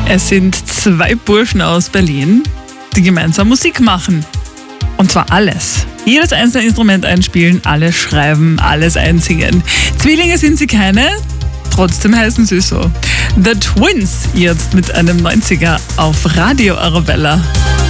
Es sind zwei Burschen aus Berlin, die gemeinsam Musik machen. Und zwar alles. Jedes einzelne Instrument einspielen, alles schreiben, alles einsingen. Zwillinge sind sie keine, trotzdem heißen sie so. The Twins, jetzt mit einem 90er auf Radio Arabella.